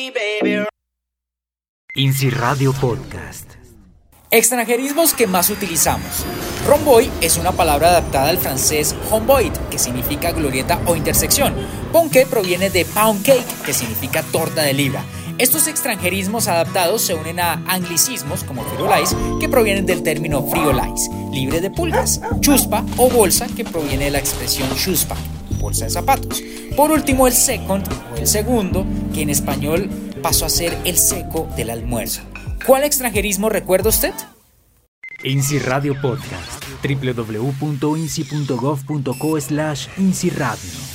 INSI Radio Podcast. Extranjerismos que más utilizamos. Rhomboid es una palabra adaptada al francés rhomboid, que significa glorieta o intersección. Ponqué proviene de pound cake, que significa torta de libra. Estos extranjerismos adaptados se unen a anglicismos como firulais, que provienen del término friolais, libre de pulgas, chuspa o bolsa, que proviene de la expresión chuspa, bolsa de zapatos. Por último, el second o el segundo, que en español pasó a ser el seco del almuerzo. ¿Cuál extranjerismo recuerda usted? INSI Radio Podcast. www.insi.gov.co/INSI Radio.